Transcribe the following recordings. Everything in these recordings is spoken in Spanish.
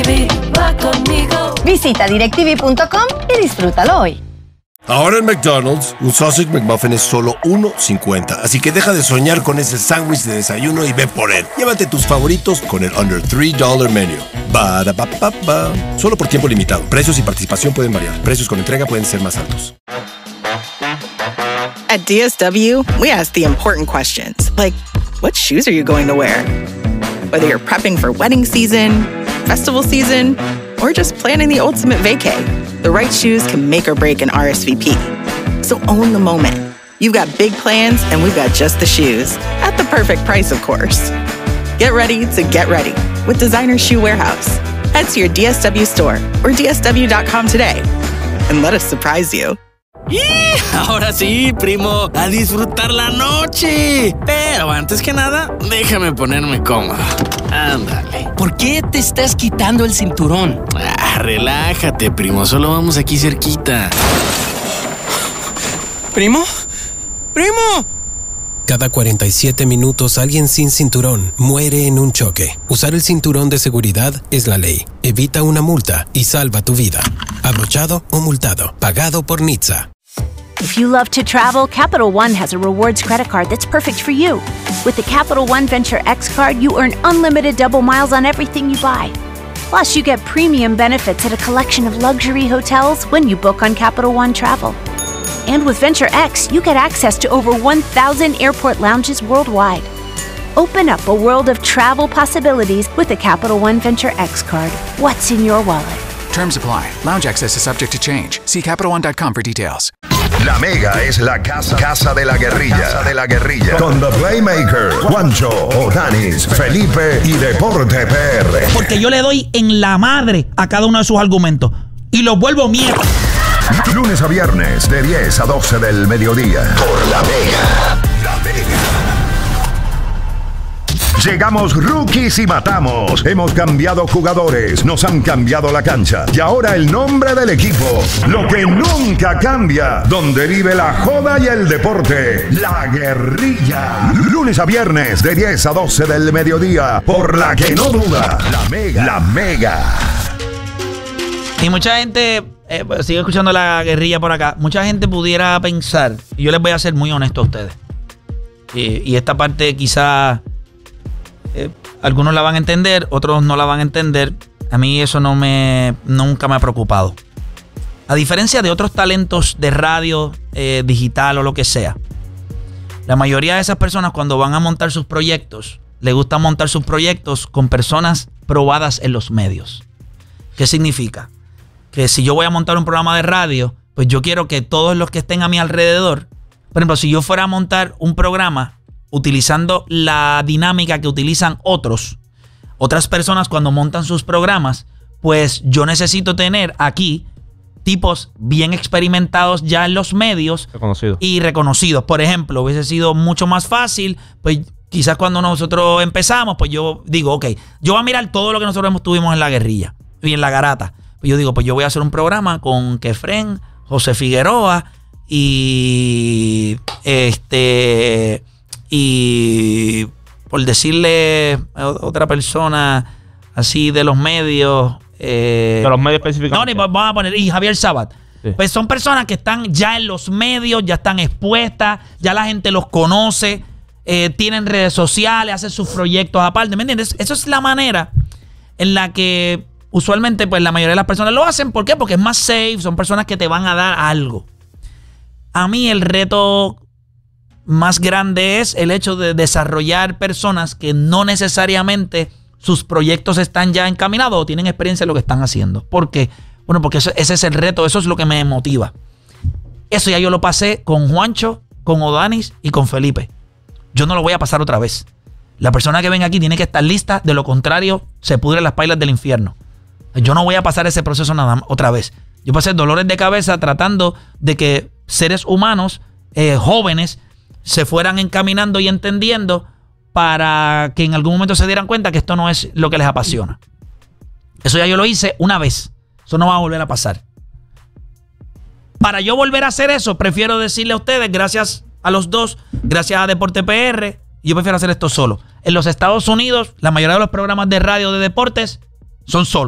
DirecTV va conmigo. Visita directv.com y disfrútalo hoy. Ahora en McDonald's, un Sausage McMuffin es solo $1.50. Así que deja de soñar con ese sándwich de desayuno y ve por él. Llévate tus favoritos con el Under $3 Menu. Ba-da-ba-ba-ba. Solo por tiempo limitado. Precios y participación pueden variar. Precios con entrega pueden ser más altos. At DSW, we ask the important questions, like, what shoes are you going to wear? Whether you're prepping for wedding season, festival season, or just planning the ultimate vacay, the right shoes can make or break an RSVP. So own the moment. You've got big plans, and we've got just the shoes. At the perfect price, of course. Get ready to get ready with Designer Shoe Warehouse. Head to your DSW store or DSW.com today and let us surprise you. Ahora sí, primo, a disfrutar la noche. Pero antes que nada, déjame ponerme cómodo. Ándale. ¿Por qué te estás quitando el cinturón? Relájate, primo, solo vamos aquí cerquita. ¿Primo? ¡Primo! Cada 47 minutos alguien sin cinturón muere en un choque. Usar el cinturón de seguridad es la ley. Evita una multa y salva tu vida. Abrochado o multado. Pagado por NHTSA. If you love to travel, Capital One has a rewards credit card that's perfect for you. With the Capital One Venture X card, you earn unlimited double miles on everything you buy. Plus, you get premium benefits at a collection of luxury hotels when you book on Capital One Travel. And with Venture X, you get access to over 1,000 airport lounges worldwide. Open up a world of travel possibilities with the Capital One Venture X card. What's in your wallet? Terms apply. Lounge access is subject to change. See CapitalOne.com for details. La Mega es la casa de la guerrilla. Con The Playmaker, Juancho, Odanis, Felipe y Deporte PR. Porque yo le doy en la madre a cada uno de sus argumentos y los vuelvo mierda. Lunes a viernes de 10 a 12 del mediodía. Por La Mega. La Mega. Llegamos rookies y matamos. Hemos cambiado jugadores, nos han cambiado la cancha. Y ahora el nombre del equipo. Lo que nunca cambia. Donde vive la joda y el deporte. La Guerrilla. Lunes a viernes de 10 a 12 del mediodía. Por la que no duda. La Mega. La Mega. Y mucha gente sigue escuchando La Guerrilla por acá. Mucha gente pudiera pensar, y yo les voy a ser muy honesto a ustedes, y esta parte quizá algunos la van a entender, otros no la van a entender. A mí eso nunca me ha preocupado. A diferencia de otros talentos de radio, digital o lo que sea, la mayoría de esas personas cuando van a montar sus proyectos, les gusta montar sus proyectos con personas probadas en los medios. ¿Qué significa? Que si yo voy a montar un programa de radio, pues yo quiero que todos los que estén a mi alrededor, por ejemplo, si yo fuera a montar un programa utilizando la dinámica que utilizan otras personas cuando montan sus programas, pues yo necesito tener aquí tipos bien experimentados ya en los medios y reconocidos. Por ejemplo, hubiese sido mucho más fácil, pues quizás cuando nosotros empezamos, pues yo digo, ok, yo voy a mirar todo lo que nosotros tuvimos en La Guerrilla y en La Garata. Pues yo digo, pues yo voy a hacer un programa con Kefren, José Figueroa y por decirle a otra persona así de los medios. De los medios específicamente. No, vamos a poner, y Javier Sabat. Sí. Pues son personas que están ya en los medios, ya están expuestas, ya la gente los conoce, tienen redes sociales, hacen sus proyectos aparte, ¿me entiendes? Eso es la manera en la que usualmente pues la mayoría de las personas lo hacen. ¿Por qué? Porque es más safe, son personas que te van a dar algo. A mí el reto más grande es el hecho de desarrollar personas que no necesariamente sus proyectos están ya encaminados o tienen experiencia en lo que están haciendo. ¿Por qué? Bueno, porque ese es el reto, eso es lo que me motiva. Eso ya yo lo pasé con Juancho, con Odanis y con Felipe. Yo no lo voy a pasar otra vez. La persona que venga aquí tiene que estar lista, de lo contrario se pudren las pailas del infierno. Yo no voy a pasar ese proceso otra vez. Yo pasé dolores de cabeza tratando de que seres humanos, jóvenes, se fueran encaminando y entendiendo para que en algún momento se dieran cuenta que esto no es lo que les apasiona. Eso ya yo lo hice una vez. Eso no va a volver a pasar. Para yo volver a hacer eso, prefiero decirle a ustedes, gracias a los dos, gracias a Deporte PR, yo prefiero hacer esto solo. En los Estados Unidos, la mayoría de los programas de radio de deportes son solos.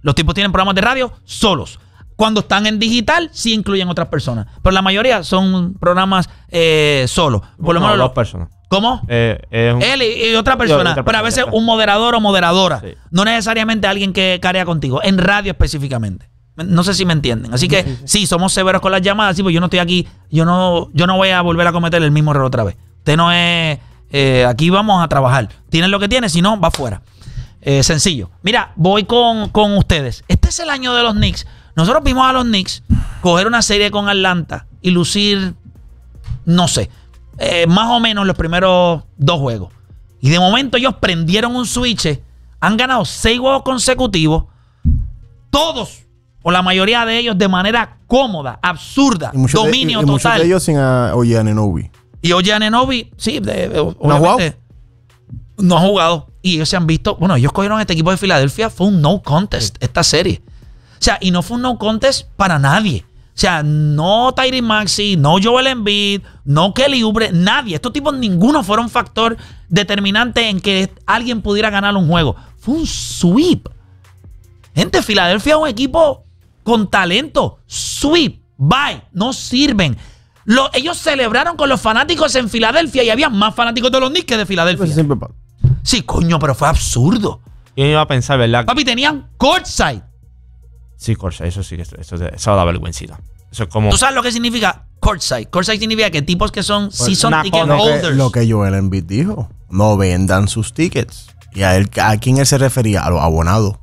Los tipos tienen programas de radio solos. Cuando están en digital, sí incluyen otras personas. Pero la mayoría son programas solos. Por lo menos dos personas. ¿Cómo? Él y otra persona. Pero a veces un moderador o moderadora. Sí. No necesariamente alguien que carea contigo. En radio específicamente. No sé si me entienden. Así que sí, somos severos con las llamadas. Sí, pues yo no estoy aquí. Yo no voy a volver a cometer el mismo error otra vez. Usted no es... aquí vamos a trabajar. Tienen lo que tienen, si no, va fuera. Sencillo. Mira, voy con ustedes. Este es el año de los Knicks. Nosotros vimos a los Knicks coger una serie con Atlanta y lucir, no sé, más o menos los primeros 2 juegos. Y de momento ellos prendieron un switch, han ganado 6 juegos consecutivos, todos, o la mayoría de ellos, de manera cómoda, absurda, dominio total. Muchos de ellos sin OG Anunoby. Y OG Anunoby, sí, obviamente, no ha jugado. Y ellos se han visto, bueno, ellos cogieron este equipo de Filadelfia, fue un no contest esta serie. O sea, y no fue un no contest para nadie. O sea, no Tyrese Maxey, no Joel Embiid, no Kelly Oubre, nadie. Estos tipos ninguno fueron factor determinante en que alguien pudiera ganar un juego. Fue un sweep. Gente, Filadelfia es un equipo con talento. Sweep, bye, no sirven. Ellos celebraron con los fanáticos en Filadelfia y había más fanáticos de los Knicks que de Filadelfia. Sí, coño, pero fue absurdo. ¿Quién iba a pensar, verdad? Papi, tenían courtside. Sí, courtside, eso da vergüencita. Eso es como... ¿Tú sabes lo que significa courtside? Courtside significa que tipos que son season ticket holders. Lo que Joel Embiid dijo. No vendan sus tickets. ¿Y a quién él se refería? A los abonados.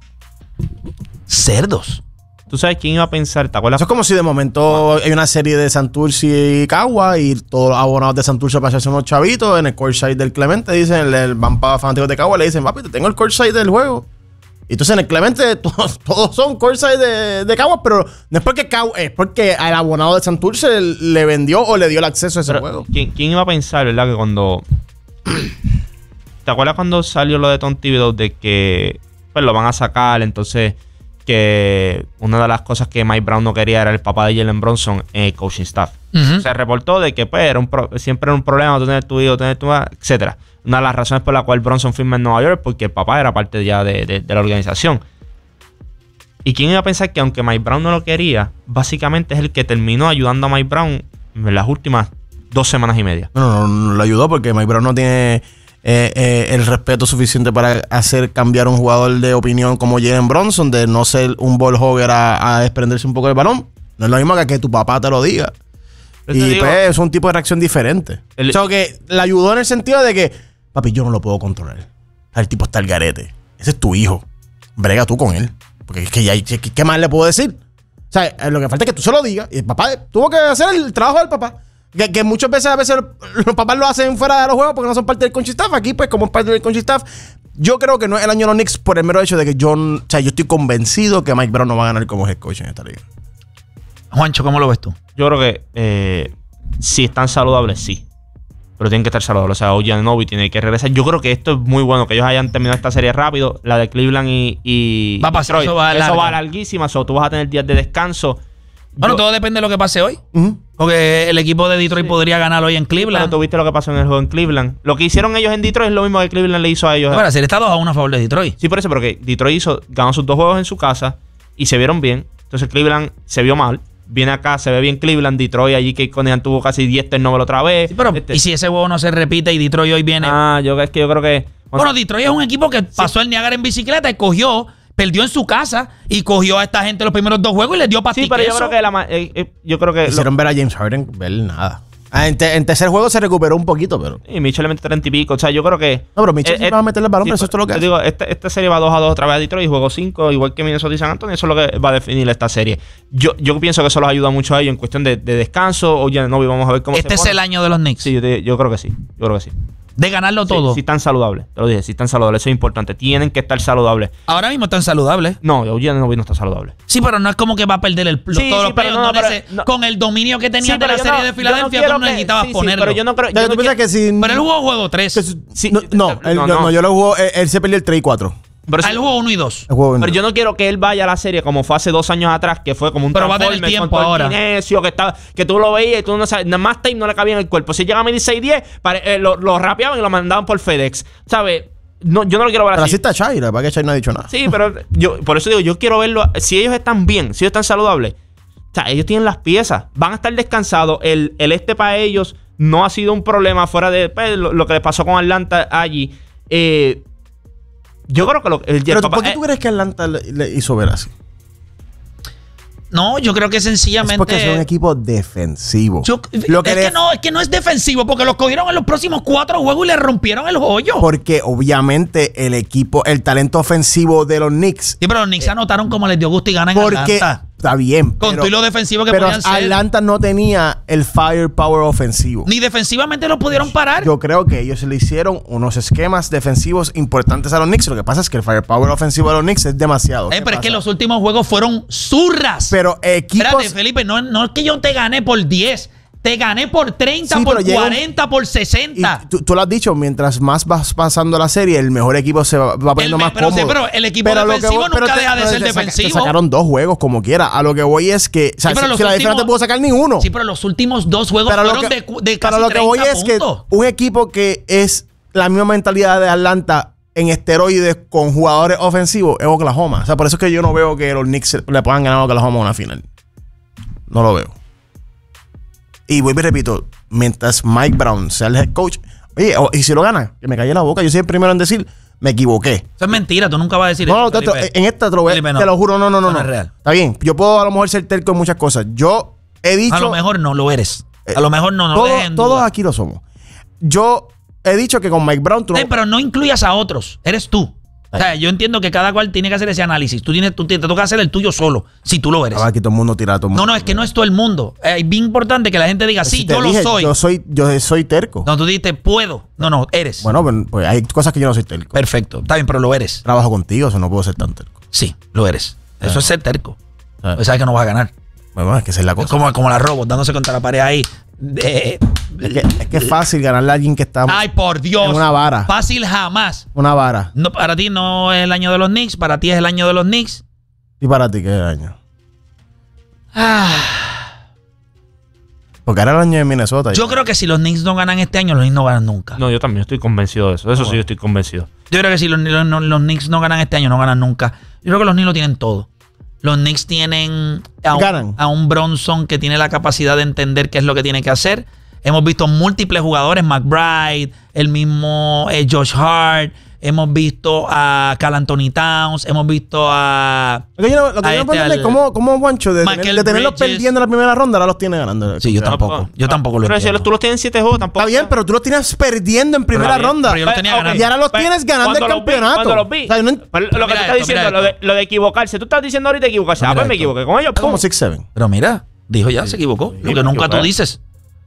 Cerdos. ¿Tú sabes quién iba a pensar? ¿Te acuerdas? Eso es como si de momento hay una serie de Santurce y Cagua y todos los abonados de Santurce para hacerse unos chavitos en el courtside del Clemente. Dicen, van para fanáticos de Cagua, le dicen, papi, te tengo el courtside del juego. Y entonces en el Clemente todos son courtside de Caguas, pero no es porque es porque al abonado de Santurce le vendió o le dio el acceso a ese juego. ¿Quién iba a pensar, verdad? Que cuando... ¿Te acuerdas cuando salió lo de Tom Thibodeau de que pues lo van a sacar? Entonces que una de las cosas que Mike Brown no quería era el papá de Jalen Brunson en el coaching staff. Se reportó de que pues siempre era un problema tener tu hijo, etcétera. Una de las razones por la cual Brunson firma en Nueva York porque el papá era parte ya de la organización. ¿Y quién iba a pensar que aunque Mike Brown no lo quería, básicamente es el que terminó ayudando a Mike Brown en las últimas 2 semanas y media? No lo ayudó porque Mike Brown no tiene el respeto suficiente para hacer cambiar un jugador de opinión como Jalen Brunson, de no ser un ball hogger a desprenderse un poco del balón. No es lo mismo que tu papá te lo diga. Y pues es un tipo de reacción diferente. O sea, que le ayudó en el sentido de que, papi, yo no lo puedo controlar. El tipo está al garete. Ese es tu hijo. Brega tú con él. Porque es que ya, ¿qué más le puedo decir? O sea, lo que falta es que tú se lo digas. Y el papá tuvo que hacer el trabajo del papá. Que muchas veces, los papás lo hacen fuera de los juegos porque no son parte del coaching staff. Aquí, pues, como es parte del coaching staff, yo creo que no es el año de los Knicks por el mero hecho de que yo estoy convencido que Mike Brown no va a ganar como head coach en esta liga. Juancho, ¿cómo lo ves tú? Yo creo que si están saludables, sí. Pero tienen que estar saludables. O sea, OG Anunoby tiene que regresar. Yo creo que esto es muy bueno, que ellos hayan terminado esta serie rápido. La de Cleveland y va a pasar, Detroit. Eso va larguísima. O sea, tú vas a tener días de descanso. Bueno, todo depende de lo que pase hoy. Porque el equipo de Detroit podría ganar hoy en Cleveland. Pero tú viste lo que pasó en el juego en Cleveland. Lo que hicieron ellos en Detroit es lo mismo que Cleveland le hizo a ellos. Bueno, la serie está 2-1 a favor de Detroit. Sí, por eso, porque Detroit ganó sus 2 juegos en su casa y se vieron bien. Entonces Cleveland se vio mal. Viene acá, se ve bien Cleveland, Detroit, allí que Cunningham tuvo casi 10 turnovers otra vez. Sí, pero ¿y si ese juego no se repite y Detroit hoy viene? Yo creo que... Bueno, Detroit es un equipo que pasó el Niágara en bicicleta y perdió en su casa y cogió a esta gente los primeros 2 juegos y les dio pastiqueso. Sí, pero yo creo que hicieron ver a James Harden, ver nada. En tercer juego se recuperó un poquito, pero... Y Mitchell le mete 30 y pico. O sea, yo creo que... No, pero Mitchell va a meterle el balón, pero eso es todo lo que hace. Digo, esta serie va 2-2 otra vez a Detroit y juego 5, igual que Minnesota y San Antonio. Eso es lo que va a definir esta serie. Yo pienso que eso los ayuda mucho a ellos en cuestión de descanso. Oye, no, vamos a ver cómo este es el año de los Knicks. Sí, yo creo que sí. Yo creo que sí. De ganarlo todo. Si están saludables. Te lo dije, si están saludables. Eso es importante. Tienen que estar saludables. Ahora mismo están saludables. No, OG Anunoby no está saludable. Sí, pero no es como que va a perder todos los playoffs. Con el dominio que tenía de la serie de Filadelfia, tú no necesitabas ponerlo. Pero yo no creo... Pero él jugó juego 3. No, yo lo jugó... Él se perdió el 3 y 4. Él jugó 1 y 2. Pero yo no quiero que él vaya a la serie como fue hace 2 años atrás, que fue como un transformer. Pero va a tener tiempo ahora. Que tú lo veías y tú no sabes, nada más tape no le cabía en el cuerpo. Si llega a medir 6'10", lo rapeaban y lo mandaban por FedEx. ¿Sabes? No, yo no lo quiero ver Pero así. así está Chai, para que Chai no ha dicho nada. Sí, pero por eso digo, yo quiero verlo. Si ellos están bien, si ellos están saludables, o sea, ellos tienen las piezas, van a estar descansados. El para ellos no ha sido un problema fuera de pues, lo que les pasó con Atlanta allí. Yo creo que Pero ¿por qué tú crees que Atlanta le hizo ver así? No, yo creo que sencillamente... Es porque es un equipo defensivo. Es que no es defensivo, porque los cogieron en los próximos 4 juegos y le rompieron el hoyo. Porque obviamente el talento ofensivo de los Knicks... Sí, pero los Knicks anotaron como les dio gusto y ganan en Atlanta. Está bien. Con todo y lo defensivo que pero podían ser. Atlanta no tenía el firepower ofensivo. Ni defensivamente lo pudieron parar. Yo creo que ellos le hicieron unos esquemas defensivos importantes a los Knicks. Lo que pasa es que el firepower ofensivo de los Knicks es demasiado. Pero es que los últimos juegos fueron zurras. Pero equipos... Espérate, Felipe, no es que yo te gané por 10. Te gané por 30, sí, por 40, por 60. Y tú lo has dicho, mientras más vas pasando la serie, el mejor equipo se va poniendo más cómodo. Sí, pero el equipo defensivo nunca deja de ser defensivo. Te sacaron 2 juegos como quiera. A lo que voy es que... O sea, si la defensa no te puedo sacar ni uno. Sí, pero los últimos 2 juegos fueron de casi 30 Pero lo que voy es que un equipo que es la misma mentalidad de Atlanta en esteroides con jugadores ofensivos es Oklahoma. O sea, por eso es que yo no veo que los Knicks le puedan ganar a Oklahoma una final. No lo veo. Y vuelvo y repito, mientras Mike Brown sea el head coach, oye, y si lo gana, que me calle la boca. Yo soy el primero en decir, me equivoqué. Eso es mentira, tú nunca vas a decir eso. No, Felipe. En esta te lo juro, no. No es real. Está bien, yo puedo a lo mejor ser terco en muchas cosas. Yo he dicho... A lo mejor no lo eres. A lo mejor no todos aquí lo somos. Yo he dicho que con Mike Brown tú pero no incluyas a otros, eres tú. O sea, yo entiendo que cada cual tiene que hacer ese análisis. Te toca hacer el tuyo solo, si tú lo eres. Aquí todo el mundo tira a todo el mundo. No, es que no es todo el mundo. Es bien importante que la gente diga, sí, yo lo soy. Yo soy terco. No, tú dijiste, puedo. No, eres. Bueno, pues hay cosas que yo no soy terco. Perfecto, está bien, pero lo eres. Trabajo contigo, eso no puedo ser tan terco. Sí, lo eres. Eso es ser terco. Pues sabes que no vas a ganar. Bueno, es que esa es la cosa. Es como la robot dándose contra la pared ahí. Es que es fácil ganarle a alguien que está ay, por Dios, en una vara. Fácil jamás. Una vara. No, para ti no es el año de los Knicks, para ti es el año de los Knicks. ¿Y para ti qué es el año? Porque era el año de Minnesota. Yo creo que si los Knicks no ganan este año, los Knicks no ganan nunca. No, yo también estoy convencido de eso. Eso sí, yo estoy convencido. Yo creo que si los Knicks no ganan este año, no ganan nunca. Yo creo que los Knicks lo tienen todo. Los Knicks tienen a un Bronson que tiene la capacidad de entender qué es lo que tiene que hacer. Hemos visto múltiples jugadores, McBride, el mismo Josh Hart. Hemos visto a Karl Anthony Towns. Hemos visto a... Lo que yo no entiendo es cómo Juancho, de tenerlos perdiendo en la primera ronda, ahora los tiene ganando. Sí, yo tampoco. Yo tampoco lo entiendo. Pero tú los tienes en 7 juegos, tampoco. Está bien, pero tú los tienes perdiendo en primera ronda. Pero yo los tenía ganando. Y ahora los tienes ganando el campeonato. Cuando los vi. Lo que tú estás diciendo, lo de equivocarse. Tú estás diciendo ahorita equivocarse. Pues me equivoqué con ellos. Como 6-7. Pero mira, dijo ya, se equivocó. Lo que nunca tú dices.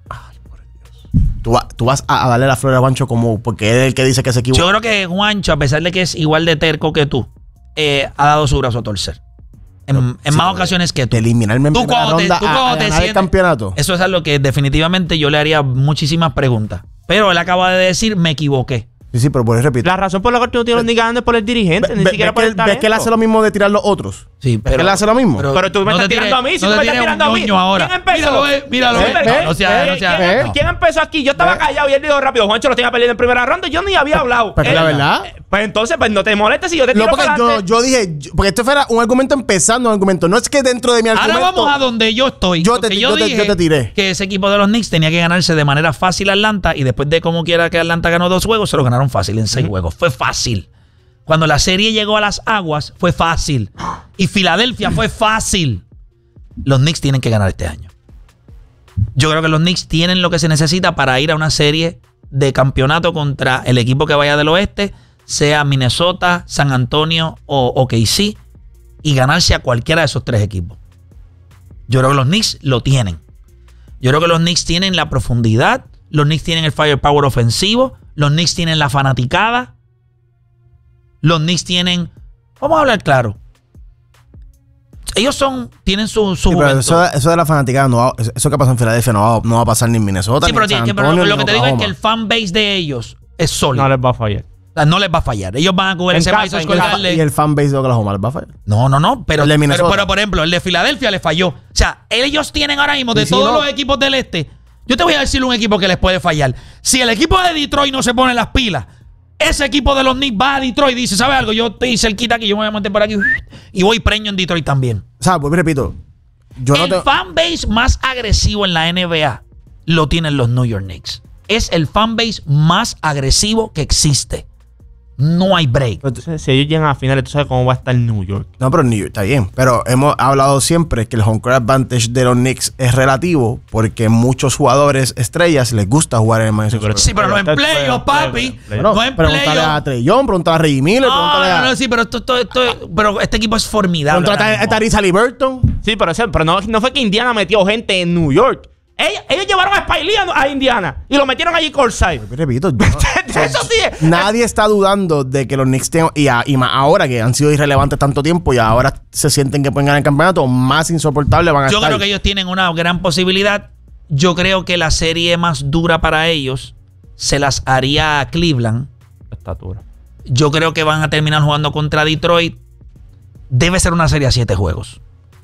Tú vas a darle la flor a Juancho como porque es el que dice que se equivocó. Yo creo que Juancho, a pesar de que es igual de terco que tú, ha dado su brazo a torcer. En más ocasiones que tú. Eliminarme en primera ronda a ganar el campeonato. Eso es algo que definitivamente yo le haría muchísimas preguntas. Pero él acaba de decir, me equivoqué. Sí, pero por eso repito. La razón por la que tú no tienes ni ganas es por el dirigente, ni siquiera por el talento. ¿Ves que él hace lo mismo de tirar los otros? Sí, pero él hace lo mismo. Pero tú me estás tirando a mí, si tú me estás tirando a mí. ¿Quién empezó? Míralo. ¿Quién empezó aquí? Yo estaba callado y él dijo rápido, Juancho lo tenía perdido en primera ronda y yo ni había hablado. Pero la verdad. Pues entonces, pues no te molestes si yo te tiro para adelante. Yo dije, porque esto fuera un argumento empezando un argumento. No es que dentro de mi argumento. Ahora vamos a donde yo estoy. Yo te tiré. Que ese equipo de los Knicks tenía que ganarse de manera fácil a Atlanta y después de como quiera que Atlanta ganó 2 juegos, se lo ganaron fácil en 6 juegos. Fue fácil. Cuando la serie llegó a las aguas, fue fácil. Y Filadelfia fue fácil. Los Knicks tienen que ganar este año. Yo creo que los Knicks tienen lo que se necesita para ir a una serie de campeonato contra el equipo que vaya del oeste, sea Minnesota, San Antonio o OKC, y ganarse a cualquiera de esos 3 equipos. Yo creo que los Knicks lo tienen. Yo creo que los Knicks tienen la profundidad, los Knicks tienen el firepower ofensivo, los Knicks tienen la fanaticada, los Knicks tienen... Vamos a hablar claro. Ellos tienen su pero eso de la fanaticada, eso que pasa en Filadelfia no va a pasar ni en Minnesota. Sí, pero lo que te digo es que el fan base de ellos es sólido. No les va a fallar. No les va a fallar. Ellos van a coger ese maíz y el fan base de Oklahoma les va a fallar. No. Pero por ejemplo, el de Filadelfia le falló. O sea, ellos tienen ahora mismo de todos los equipos del este. Yo te voy a decir un equipo que les puede fallar. Si el equipo de Detroit no se pone las pilas, ese equipo de los Knicks va a Detroit y dice, ¿sabes algo? Yo estoy cerquita aquí, yo me voy a meter por aquí y voy preño en Detroit también. O sea, pues repito, el fanbase más agresivo en la NBA lo tienen los New York Knicks. Es el fanbase más agresivo que existe. No hay break. Entonces, si ellos llegan a finales, ¿tú sabes cómo va a estar New York? No, pero New York está bien. Pero hemos hablado siempre que el home court advantage de los Knicks es relativo porque muchos jugadores estrellas les gusta jugar en el Madison Square Garden. Sí, pero no en playoff, papi. No en pregúntale a Trey Young, pregúntale a Reggie Miller, No, sí, pero pero este equipo es formidable. Pregúntale a Tyrese Haliburton. Sí, pero no fue que Indiana metió gente en New York. Ellos llevaron a Spike Lee a Indiana y lo metieron allí courtside. Repito, eso sí. Nadie está dudando de que los Knicks tengan, y más ahora que han sido irrelevantes tanto tiempo y ahora se sienten que pueden ganar el campeonato, más insoportables van a estar. Yo creo que ellos tienen una gran posibilidad. Yo creo que la serie más dura para ellos se las haría a Cleveland. Estatura. Yo creo que van a terminar jugando contra Detroit. Debe ser una serie a 7 juegos.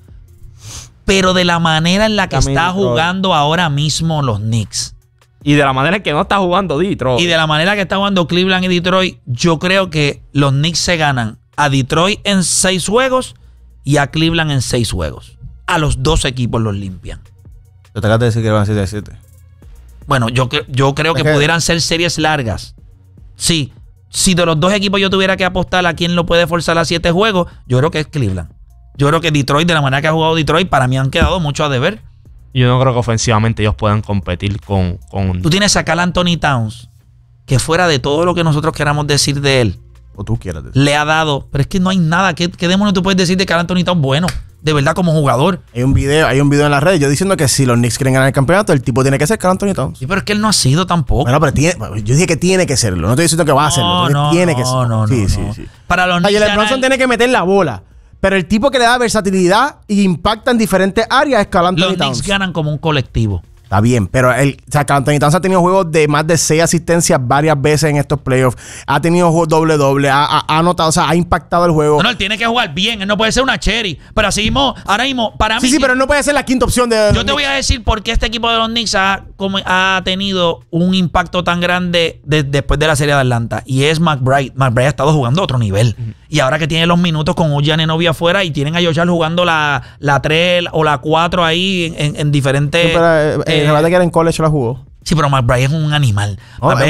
Pero de la manera en la que está jugando ahora mismo los Knicks. Y de la manera en que no está jugando Detroit. Y de la manera que está jugando Cleveland y Detroit, yo creo que los Knicks se ganan a Detroit en 6 juegos y a Cleveland en 6 juegos. A los 2 equipos los limpian. Te acabas de decir que van a ser de 7. Bueno, yo creo que pudieran ser series largas. Sí. Si de los 2 equipos yo tuviera que apostar a quién lo puede forzar a 7 juegos, yo creo que es Cleveland. Yo creo que Detroit, de la manera que ha jugado Detroit, para mí han quedado mucho a deber. Yo no creo que ofensivamente ellos puedan competir con... Tú tienes a Karl Anthony Towns, que fuera de todo lo que nosotros queramos decir de él, o tú quieras decir, le ha dado... Pero es que no hay nada. ¿Qué demonios tú puedes decir de Karl Anthony Towns bueno? De verdad, como jugador. Hay un video en las redes yo diciendo que si los Knicks quieren ganar el campeonato, el tipo tiene que ser Karl Anthony Towns. Sí, pero es que él no ha sido tampoco. Bueno, pero yo dije que tiene que serlo. No estoy diciendo que va a serlo. Tiene que serlo. Sí. Para los Knicks, Jalen Brunson tiene que meter la bola. Pero el tipo que le da versatilidad y impacta en diferentes áreas es Karl Anthony Towns. Los Knicks ganan como un colectivo. Está bien, pero Karl Anthony Towns ha tenido juegos de más de 6 asistencias varias veces en estos playoffs. Ha tenido juegos doble-doble, ha anotado, o sea, ha impactado el juego. No, él tiene que jugar bien, él no puede ser una cherry. Pero así mismo, ahora mismo, para mí... Sí, pero él no puede ser la quinta opción de... Yo te voy a decir por qué este equipo de los Knicks ha tenido un impacto tan grande después de la serie de Atlanta. Y es McBride. McBride ha estado jugando a otro nivel. Y ahora que tiene los minutos con Ujia Anunoby afuera y tienen a Josh Hart jugando la 3 o la 4 ahí en diferentes... Sí, pero la verdad que era en college la jugó. Sí, pero McBride es un animal.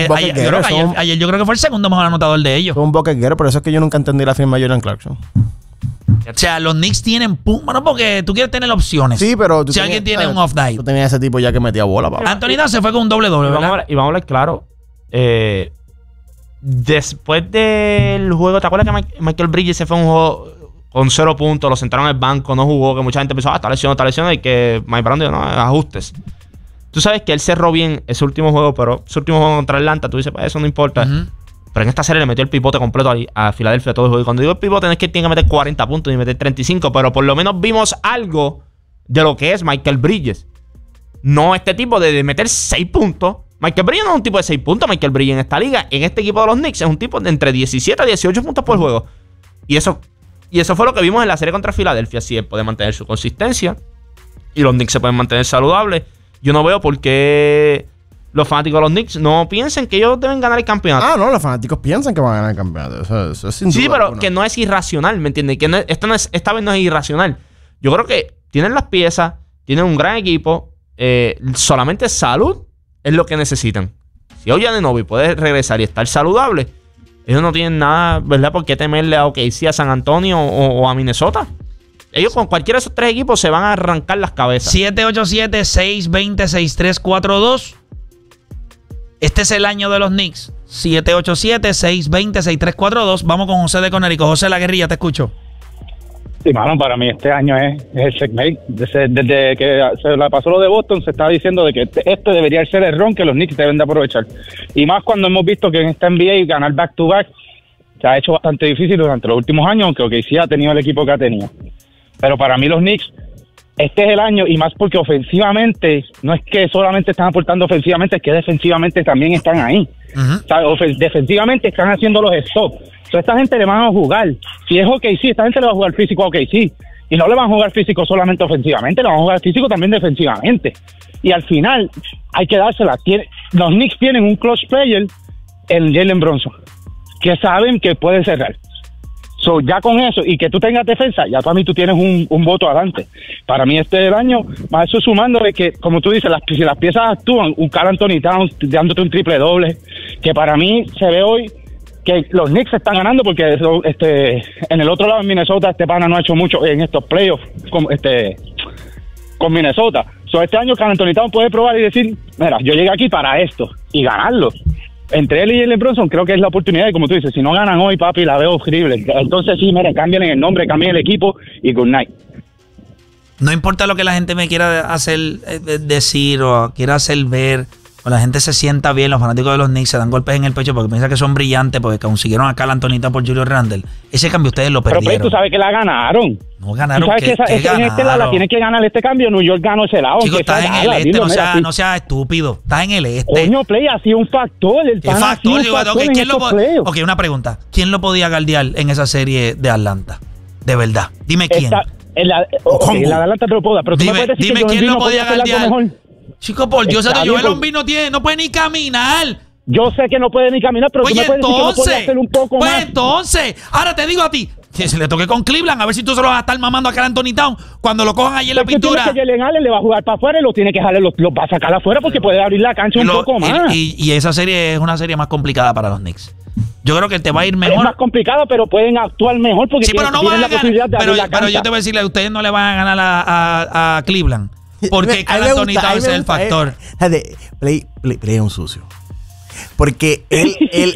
Ayer yo creo que fue el segundo mejor anotador de ellos. Fue un bucket getter, por eso es que yo nunca entendí la firma de Jordan Clarkson. O sea, los Knicks tienen... Bueno, porque tú quieres tener opciones. Sí, pero... Si alguien tiene un off night. Tú tenías ese tipo ya que metía bola, papá. Anthony Davis se fue con un doble-doble, ¿verdad? Y vamos a hablar claro. Después del juego, ¿te acuerdas que Michael Bridges se fue a un juego con 0 puntos? Lo sentaron en el banco, no jugó, que mucha gente pensó, está lesionado, y que Mike Brown dijo, no, ajustes. Tú sabes que él cerró bien ese último juego, pero ese último juego contra Atlanta, tú dices, pues eso no importa. Pero en esta serie le metió el pivote completo a Filadelfia todo el juego. Y cuando digo el pivote, no es que tiene que meter 40 puntos y meter 35, pero por lo menos vimos algo de lo que es Michael Bridges. No este tipo de meter 6 puntos. Michael Bridges no es un tipo de 6 puntos. Michael Bridges en esta liga, en este equipo de los Knicks, es un tipo de entre 17 a 18 puntos por juego. Y eso fue lo que vimos en la serie contra Filadelfia. Si él puede mantener su consistencia y los Knicks se pueden mantener saludables, yo no veo por qué los fanáticos de los Knicks no piensen que ellos deben ganar el campeonato. Ah, no, los fanáticos piensan que van a ganar el campeonato. Eso es sin duda. Sí, pero que no es irracional, ¿me entiendes? Que esta vez no es irracional. Yo creo que tienen las piezas, tienen un gran equipo, solamente salud es lo que necesitan. Si Ujia Anunoby puede regresar y estar saludable, ellos no tienen nada, ¿verdad? Por qué temerle a OKC, a San Antonio o a Minnesota. Ellos con cualquiera de esos 3 equipos se van a arrancar las cabezas. 787-620-6342. Este es el año de los Knicks. 787-620-6342. Vamos con José de Conérico. José La Guerrilla, te escucho. Sí, mano, para mí este año es el checkmate. Desde que se la pasó lo de Boston, se estaba diciendo de que este debería ser el ron que los Knicks deben de aprovechar. Y más cuando hemos visto que en esta NBA ganar back-to-back se ha hecho bastante difícil durante los últimos años, aunque OKC ha tenido el equipo que ha tenido. Pero para mí los Knicks, este es el año, y más porque ofensivamente, no es que solamente están aportando ofensivamente, es que defensivamente también están ahí. O sea, defensivamente están haciendo los stops. Entonces esta gente le van a jugar. Si es OKC, esta gente le va a jugar físico a OKC. Y no le van a jugar físico solamente ofensivamente, le van a jugar físico también defensivamente. Y al final, hay que dársela. Los Knicks tienen un clutch player en Jalen Brunson. que saben que pueden cerrar. So, ya con eso, y que tú tengas defensa, ya para mí tú tienes un voto adelante. Para mí el año, más eso sumando de que, como tú dices, si las piezas actúan, un Karl Anthony Towns dándote un triple doble, que para mí se ve hoy que los Knicks están ganando porque en el otro lado en Minnesota este pana no ha hecho mucho en estos playoffs con Minnesota. So, este año Karl Anthony Towns puede probar y decir, mira, yo llegué aquí para esto y ganarlo. Entre él y Jalen Brunson creo que es la oportunidad y como tú dices, si no ganan hoy, papi, la veo horrible. Entonces sí, mira, cambien el nombre, cambien el equipo y good night. No importa lo que la gente me quiera hacer decir o quiera hacer ver, o la gente se sienta bien, los fanáticos de los Knicks se dan golpes en el pecho porque piensan que son brillantes porque consiguieron a Karl Anthony Towns por Julio Randle. Ese cambio ustedes lo perdieron. Pero tú sabes que la ganaron. No ganaron. ¿Tú sabes que en este lado la tiene que ganar este cambio? New York ganó ese lado. Chicos, estás en el este, no seas estúpido. Estás en el este. Coño, Play ha sido un factor. Ok, una pregunta. ¿Quién lo podía guardiar en esa serie de Atlanta? De verdad. Dime quién. En la de Atlanta te lo puedo dar, pero tú me puedes decir dime que quién lo podía guardiar. Chico, por Dios, Joel Embiid no puede ni caminar. Yo sé que no puede ni caminar, pero tú me puedes decir que no puede hacer un poco más. Pues entonces, ahora te digo a ti, que se le toque con Cleveland, a ver si tú se lo vas a estar mamando a Karl Anthony Towns cuando lo cojan ahí en la pintura. Que Jalen Allen le va a jugar para afuera y lo tiene que jalar, lo va a sacar afuera porque puede abrir la cancha un poco más. Y esa serie es una serie más complicada para los Knicks. Yo creo que te va a ir mejor. Es más complicado, pero pueden actuar mejor porque pero no tienen van a la posibilidad de abrir la cancha. Pero yo te voy a decirle, ustedes no le van a ganar a Cleveland. Porque Karl Anthony Towns es el factor. Play es un sucio. Porque él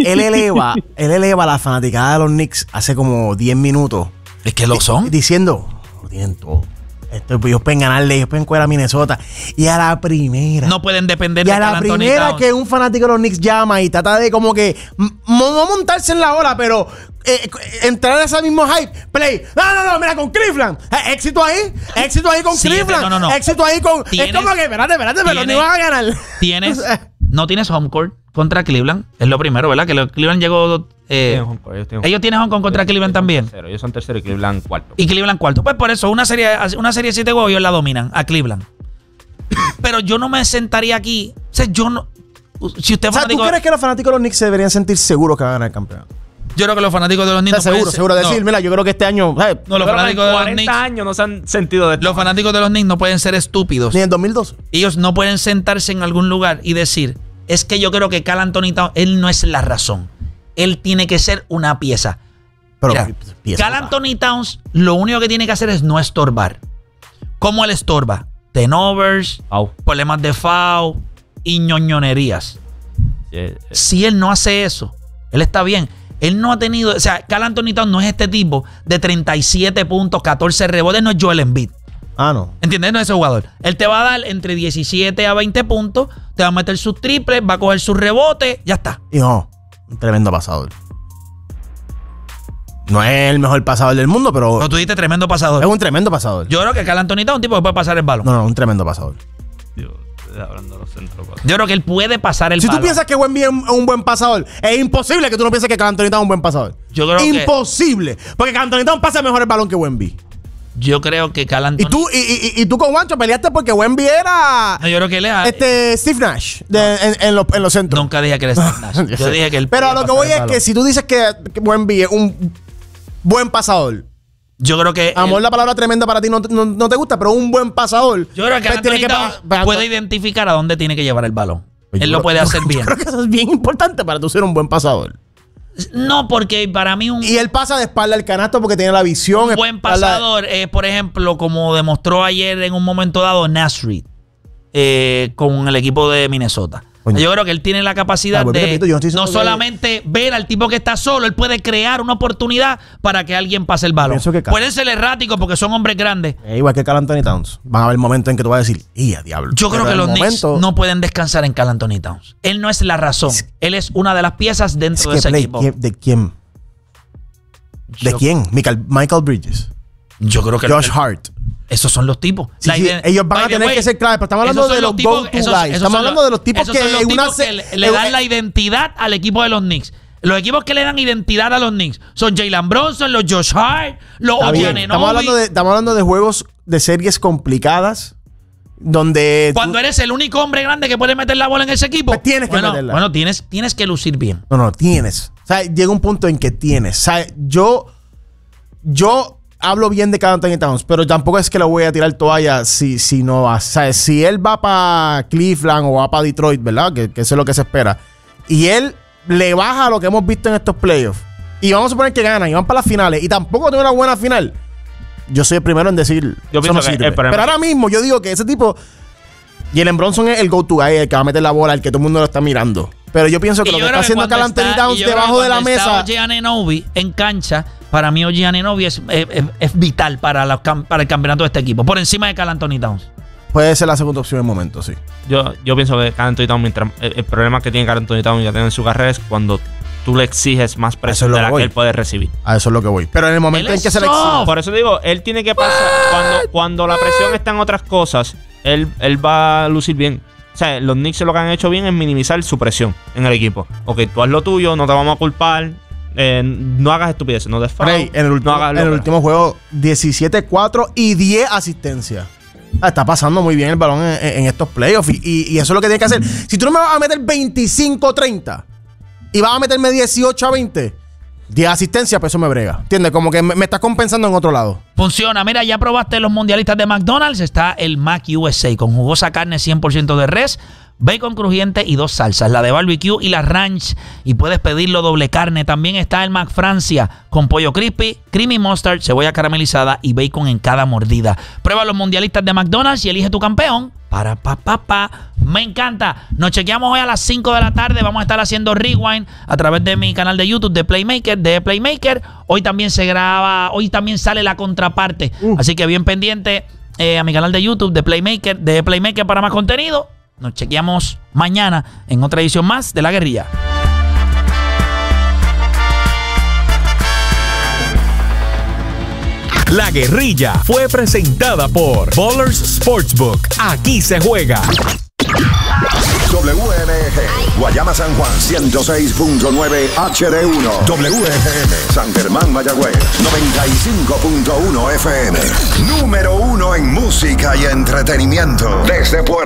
eleva la fanaticada de los Knicks hace como 10 minutos. Es que lo son. Diciendo, lo tienen todo. Ellos pueden ganarle, ellos pueden coger a Minnesota. Y a la primera. No pueden depender de Karl Anthony Towns. Y a la primera que un fanático de los Knicks llama y trata de como que no montarse en la ola, pero entrar a ese mismo hype. Play. No, mira, con Cleveland. Éxito ahí con Cleveland. No. Éxito ahí con. Es como que, espérate, pero ni van a ganar. No tienes home court contra Cleveland. Es lo primero, ¿verdad? Que Cleveland llegó. Ellos tienen home court contra Cleveland también. Ellos son tercero y Cleveland cuarto. Y Cleveland cuarto. Pues por eso, una serie de 7 juegos, ellos la dominan a Cleveland. Pero yo no me sentaría aquí. O sea, yo no. Si usted ¿tú crees que los fanáticos de los Knicks se deberían sentir seguros que van a ganar el campeonato? Yo creo que los fanáticos de los Knicks. Seguro decir, mira, yo creo que este año. No, los fanáticos de los 40 Knicks. años no se han sentido de. Los fanáticos de los Knicks no pueden ser estúpidos. Ni en 2012. Ellos no pueden sentarse en algún lugar y decir, es que yo creo que Karl Anthony Towns, él no es la razón. Él tiene que ser una pieza. Pero Karl Anthony Towns, lo único que tiene que hacer es no estorbar. ¿Cómo él estorba? Turnovers, problemas de foul y ñoñonerías. Si él no hace eso, él está bien. Él no ha tenido, o sea, Karl Anthony Towns no es este tipo de 37 puntos, 14 rebotes, no es Joel Embiid. No. ¿Entiendes? No es ese jugador. Él te va a dar entre 17 a 20 puntos, te va a meter sus triples, va a coger sus rebotes, ya está. Y no, un tremendo pasador. No es el mejor pasador del mundo, pero. No, tú dijiste tremendo pasador. Es un tremendo pasador. Yo creo que Karl Anthony Towns es un tipo que puede pasar el balón. No, un tremendo pasador. Yo creo que él puede pasar el balón. Si tú piensas que Wemby es un buen pasador, es imposible que tú no pienses que Karl Anthony Towns es un buen pasador. Yo creo imposible. Porque Karl Anthony Towns pasa mejor el balón que Wemby. Yo creo que Karl Anthony... Y tú con Juancho peleaste porque Wemby era... No, yo creo que él es... Steve Nash en los centros. Nunca dije que era Steve Nash. Yo dije que él... Pero a lo que voy es que si tú dices que Wemby es un buen pasador... Yo creo que... La palabra tremenda para ti no te gusta, pero un buen pasador... Yo creo que Anthony Towns puede identificar a dónde tiene que llevar el balón. Él lo puede hacer bien. Yo creo que eso es bien importante para tú ser un buen pasador. No, porque para mí Y él pasa de espalda al canasto porque tiene la visión. Un buen pasador, por ejemplo, como demostró ayer en un momento dado Nash Reed con el equipo de Minnesota. Coño. Yo creo que él tiene la capacidad de no solamente ver al tipo que está solo, él puede crear una oportunidad para que alguien pase el balón. Pueden ser erráticos porque son hombres grandes. Igual que Karl Anthony Towns. Van a haber momentos en que tú vas a decir, ¡a diablo! Yo creo que los Knicks no pueden descansar en Karl Anthony Towns. Él no es la razón. Él es una de las piezas dentro de ese equipo. ¿De quién? ¿De quién? Michael Bridges. Yo creo que Josh Hart. Esos son los tipos. Ellos van a tener que ser claves, pero estamos hablando de los go-to guys. Estamos hablando de los tipos que le dan la identidad al equipo de los Knicks. Los equipos que le dan identidad a los Knicks son Jalen Brunson, los Josh Hart, los Ojanenobi. Estamos hablando de juegos, de series complicadas, donde... Cuando eres el único hombre grande que puede meter la bola en ese equipo, pues tienes que meterla. Bueno, tienes que lucir bien. No, tienes. O sea, llega un punto en que tienes. O sea, yo hablo bien de Karl Anthony Towns, pero tampoco es que le voy a tirar toalla si no va. O sea, si él va para Cleveland o va para Detroit, ¿verdad? Que eso es lo que se espera. Y él le baja a lo que hemos visto en estos playoffs. Y vamos a suponer que ganan y van para las finales. Y tampoco tiene una buena final. Yo soy el primero en decir yo eso no sirve. Pero ahora mismo yo digo que ese tipo... Jalen Brunson es el go-to guy, el que va a meter la bola, el que todo el mundo lo está mirando. Pero yo pienso que lo que está haciendo Karl Anthony Towns debajo de la mesa... OG Anunoby en cancha, para mí OG Anunoby es vital para el campeonato de este equipo. Por encima de Karl Anthony Towns. Puede ser la segunda opción en el momento, sí. Yo pienso que Karl Anthony Towns, el problema que tiene Karl Anthony Towns ya tiene en su carrera es cuando tú le exiges más presión de la que él puede recibir. A eso es lo que voy. Pero en el momento en que se le exige... Por eso digo, él tiene que pasar... Cuando la presión está en otras cosas, él va a lucir bien. O sea, los Knicks lo que han hecho bien es minimizar su presión en el equipo. Ok, tú haz lo tuyo, no te vamos a culpar. No hagas estupideces, no des foul. En el último juego, 17-4 y 10 asistencias. Está pasando muy bien el balón en estos playoffs. Y eso es lo que tiene que hacer. Si tú no me vas a meter 25-30 y vas a meterme 18-20, 10 asistencias, pues eso me brega. ¿Entiendes? Como que me estás compensando en otro lado. Funciona. Mira, ya probaste los mundialistas de McDonald's. Está el Mac USA con jugosa carne 100% de res, bacon crujiente y 2 salsas, la de barbecue y la ranch. Y puedes pedirlo doble carne. También está el Mac Francia con pollo crispy, creamy mustard, cebolla caramelizada y bacon en cada mordida. Prueba los mundialistas de McDonald's y elige tu campeón. Me encanta. Nos chequeamos hoy a las 5 de la tarde. Vamos a estar haciendo rewind a través de mi canal de YouTube de Playmaker. Hoy también se graba, hoy también sale la contraparte. Así que bien pendiente a mi canal de YouTube de Playmaker para más contenido. Nos chequeamos mañana en otra edición más de La Guerrilla. La Guerrilla fue presentada por Ballers Sportsbook. Aquí se juega. WMG, Guayama San Juan, 106.9 HD1. WFM, San Germán Mayagüez, 95.1 FM. Número 1 en música y entretenimiento. Desde Puerto